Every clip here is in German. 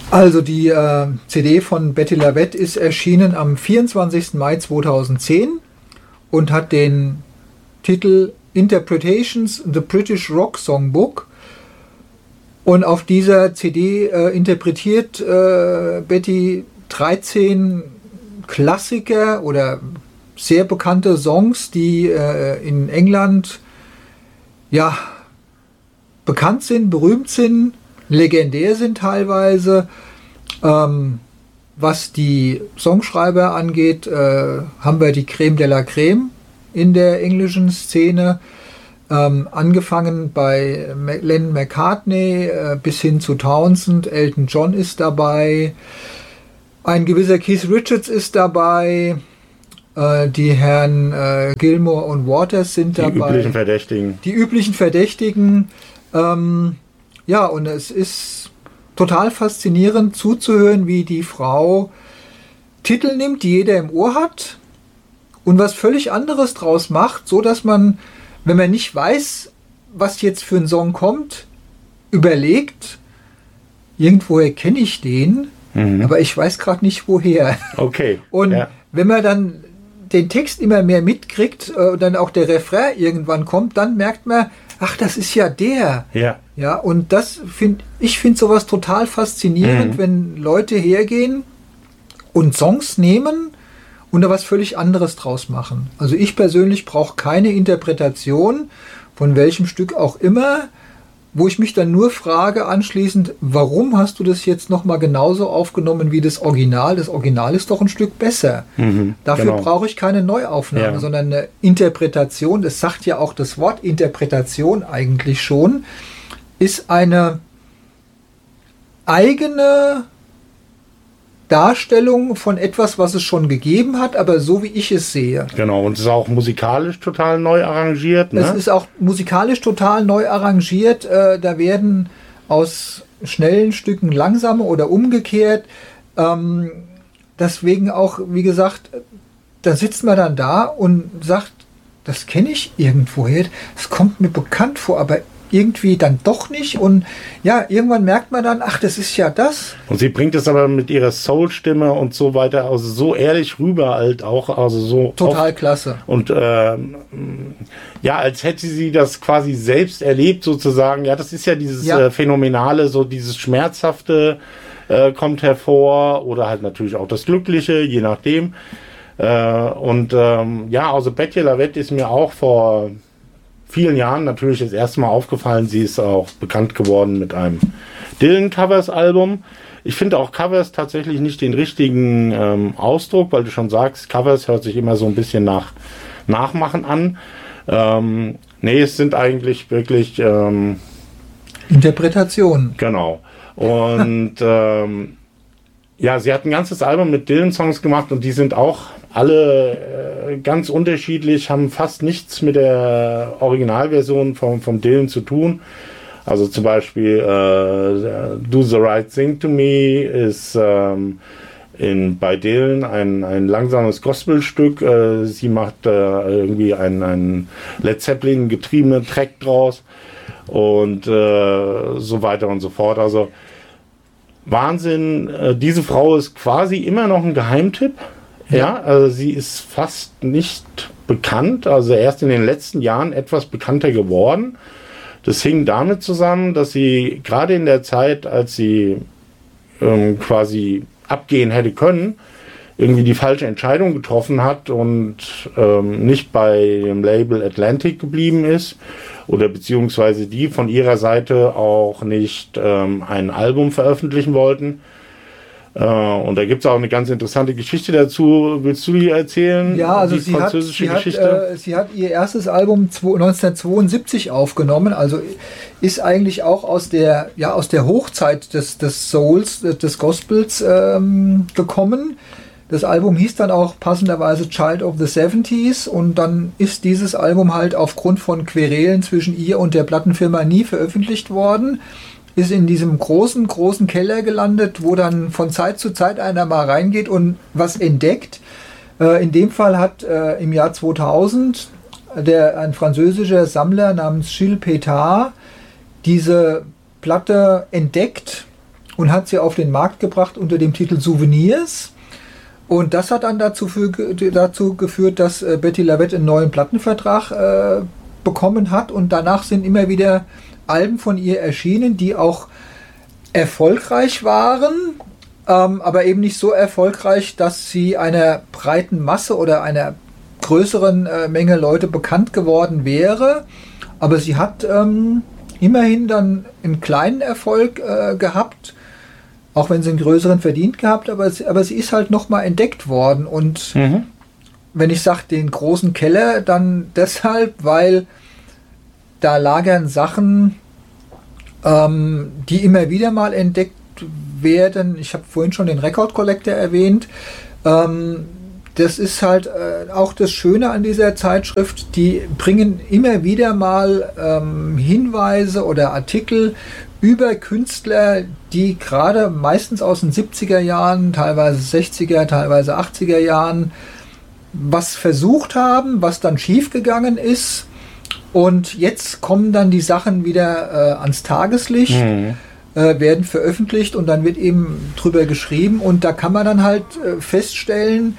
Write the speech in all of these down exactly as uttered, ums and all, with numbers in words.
Also die äh, C D von Betti LaVette ist erschienen am vierundzwanzigsten Mai zweitausendzehn und hat den Titel Interpretations, The British Rock Songbook. Und auf dieser C D äh, interpretiert äh, Betti dreizehn Klassiker oder sehr bekannte Songs, die äh, in England ja bekannt sind, berühmt sind, legendär sind teilweise. Ähm, was die Songschreiber angeht, äh, haben wir die Creme de la Creme in der englischen Szene. Ähm, angefangen bei Lennon McCartney äh, bis hin zu Townsend, Elton John ist dabei, ein gewisser Keith Richards ist dabei, äh, die Herren äh, Gilmour und Waters sind die dabei. Die üblichen Verdächtigen. Die üblichen Verdächtigen. Ähm, ja, und es ist total faszinierend zuzuhören, wie die Frau Titel nimmt, die jeder im Ohr hat und was völlig anderes draus macht, so dass man, wenn man nicht weiß, was jetzt für ein Song kommt, überlegt, irgendwoher kenne ich den, mhm. aber ich weiß gerade nicht woher. Okay. Und ja. wenn man dann den Text immer mehr mitkriegt äh, und dann auch der Refrain irgendwann kommt, dann merkt man, ach, das ist ja der. Ja. Ja, und das finde ich finde sowas total faszinierend, mhm. wenn Leute hergehen und Songs nehmen und da was völlig anderes draus machen. Also ich persönlich brauche keine Interpretation von welchem Stück auch immer, wo ich mich dann nur frage anschließend, warum hast du das jetzt nochmal genauso aufgenommen wie das Original? Das Original ist doch ein Stück besser. Mhm, Dafür genau. brauche ich keine Neuaufnahme, ja. sondern eine Interpretation. Das sagt ja auch das Wort Interpretation eigentlich schon, ist eine eigene Darstellung von etwas, was es schon gegeben hat, aber so wie ich es sehe. Genau, und es ist auch musikalisch total neu arrangiert. Ne? Es ist auch musikalisch total neu arrangiert. Äh, da werden aus schnellen Stücken langsame oder umgekehrt. Ähm, deswegen auch, wie gesagt, da sitzt man dann da und sagt, das kenne ich irgendwoher, das kommt mir bekannt vor, aber irgendwie dann doch nicht und ja, irgendwann merkt man dann, ach, das ist ja das. Und sie bringt es aber mit ihrer Soul-Stimme und so weiter, also so ehrlich rüber halt auch, also so total oft. Klasse. Und ähm, ja, als hätte sie das quasi selbst erlebt sozusagen, ja, das ist ja dieses ja. Äh, Phänomenale, so dieses Schmerzhafte äh, kommt hervor oder halt natürlich auch das Glückliche, je nachdem. Äh, und ähm, ja, also Betti LaVette ist mir auch vor vielen Jahren natürlich das erste Mal aufgefallen. Sie ist auch bekannt geworden mit einem Dylan-Covers-Album. Ich finde auch Covers tatsächlich nicht den richtigen ähm, Ausdruck, weil du schon sagst, Covers hört sich immer so ein bisschen nach Nachmachen an. Ähm, nee, es sind eigentlich wirklich ähm, Interpretationen. Genau. Und ähm, ja, sie hat ein ganzes Album mit Dylan-Songs gemacht und die sind auch alle äh, ganz unterschiedlich, haben fast nichts mit der Originalversion vom, vom Dylan zu tun. Also zum Beispiel äh, Do the Right Thing to Me ist ähm, in, bei Dylan ein, ein langsames Gospelstück. Äh, sie macht äh, irgendwie einen, einen Led Zeppelin getriebenen Track draus und äh, so weiter und so fort. Also Wahnsinn. Äh, diese Frau ist quasi immer noch ein Geheimtipp. Ja, ja, also sie ist fast nicht bekannt, also erst in den letzten Jahren etwas bekannter geworden. Das hing damit zusammen, dass sie gerade in der Zeit, als sie ähm, quasi abgehen hätte können, irgendwie die falsche Entscheidung getroffen hat und ähm, nicht bei dem Label Atlantic geblieben ist oder beziehungsweise die von ihrer Seite auch nicht ähm, ein Album veröffentlichen wollten. Uh, und da gibt es auch eine ganz interessante Geschichte dazu. Willst du die erzählen? Ja, also die sie, französische hat, sie, Geschichte? Hat, äh, sie hat ihr erstes Album neunzehnhundertzweiundsiebzig aufgenommen, also ist eigentlich auch aus der, ja, aus der Hochzeit des, des Souls, des Gospels ähm, gekommen. Das Album hieß dann auch passenderweise Child of the seventies und dann ist dieses Album halt aufgrund von Querelen zwischen ihr und der Plattenfirma nie veröffentlicht worden. Ist in diesem großen, großen Keller gelandet, wo dann von Zeit zu Zeit einer mal reingeht und was entdeckt. Äh, in dem Fall hat äh, im Jahr zweitausend der, ein französischer Sammler namens Gilles Pétard diese Platte entdeckt und hat sie auf den Markt gebracht unter dem Titel Souvenirs. Und das hat dann dazu, für, dazu geführt, dass äh, Bettye LaVette einen neuen Plattenvertrag äh, bekommen hat. Und danach sind immer wieder Alben von ihr erschienen, die auch erfolgreich waren, ähm, aber eben nicht so erfolgreich, dass sie einer breiten Masse oder einer größeren äh, Menge Leute bekannt geworden wäre. Aber sie hat ähm, immerhin dann einen kleinen Erfolg äh, gehabt, auch wenn sie einen größeren verdient gehabt, aber sie, aber sie ist halt nochmal entdeckt worden. Und mhm. wenn ich sage, den großen Keller, dann deshalb, weil da lagern Sachen, ähm, die immer wieder mal entdeckt werden. Ich habe vorhin schon den Record Collector erwähnt. Ähm, das ist halt äh, auch das Schöne an dieser Zeitschrift. Die bringen immer wieder mal ähm, Hinweise oder Artikel über Künstler, die gerade meistens aus den siebziger Jahren, teilweise sechziger, teilweise achtziger Jahren was versucht haben, was dann schiefgegangen ist. Und jetzt kommen dann die Sachen wieder äh, ans Tageslicht, mhm. äh, werden veröffentlicht und dann wird eben drüber geschrieben. Und da kann man dann halt äh, feststellen,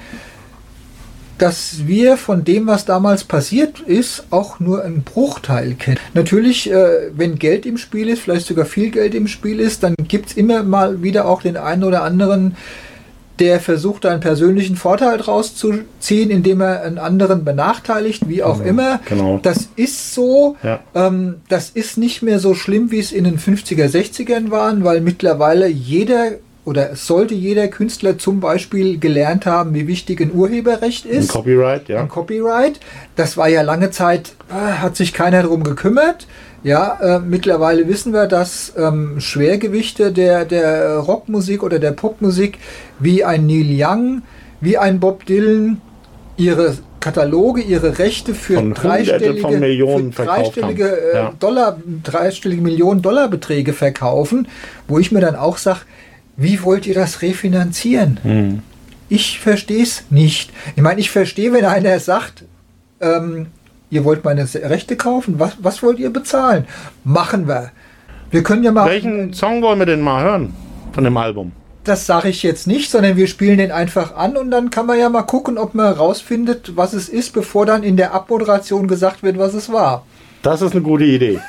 dass wir von dem, was damals passiert ist, auch nur einen Bruchteil kennen. Natürlich, äh, wenn Geld im Spiel ist, vielleicht sogar viel Geld im Spiel ist, dann gibt es immer mal wieder auch den einen oder anderen, der versucht, einen persönlichen Vorteil draus zu ziehen, indem er einen anderen benachteiligt, wie auch genau, immer. Genau. Das ist so. Ja. Ähm, das ist nicht mehr so schlimm, wie es in den fünfziger, sechzigern waren, weil mittlerweile jeder oder es sollte jeder Künstler zum Beispiel gelernt haben, wie wichtig ein Urheberrecht ist. Ein Copyright, ja. Ein Copyright. Das war ja lange Zeit, äh, hat sich keiner darum gekümmert. Ja, äh, mittlerweile wissen wir, dass ähm, Schwergewichte der, der Rockmusik oder der Popmusik wie ein Neil Young, wie ein Bob Dylan ihre Kataloge, ihre Rechte für von dreistellige, von Millionen für dreistellige, äh, ja. Dollar, dreistellige Millionen Dollar Beträge verkaufen, wo ich mir dann auch sage, wie wollt ihr das refinanzieren? Hm. Ich verstehe es nicht. Ich meine, ich verstehe, wenn einer sagt, ähm, ihr wollt meine Rechte kaufen, was, was wollt ihr bezahlen? Machen wir. Wir können ja mal. Welchen Song wollen wir denn mal hören von dem Album? Das sage ich jetzt nicht, sondern wir spielen den einfach an und dann kann man ja mal gucken, ob man rausfindet, was es ist, bevor dann in der Abmoderation gesagt wird, was es war. Das ist eine gute Idee.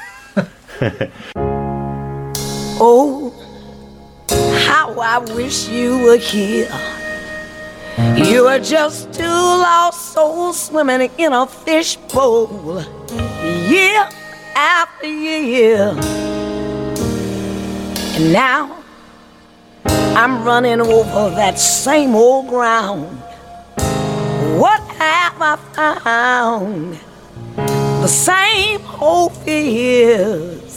Oh, how I wish you were here. You are just two lost souls swimming in a fishbowl, year after year. And now I'm running over that same old ground. What have I found? The same old fears.